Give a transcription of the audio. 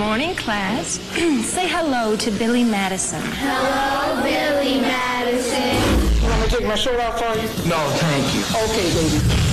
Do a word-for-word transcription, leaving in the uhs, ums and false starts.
morning, class. Say hello to Billy Madison. Hello, Billy Madison. You want me to take my shirt off for you? No, thank you. Okay, baby.